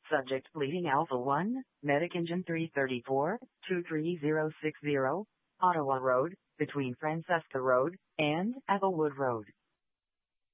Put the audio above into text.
Subject bleeding Alpha 1, Medic Engine 334, 23060, Ottawa Road, between Francesca Road and Applewood Road.